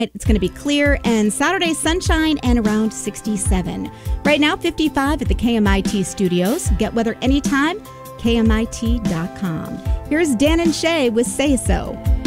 It's going to be clear, and Saturday sunshine and around 67. Right now, 55 at the KMIT studios. Get weather anytime, KMIT.com. Here's Dan and Shay with Say So.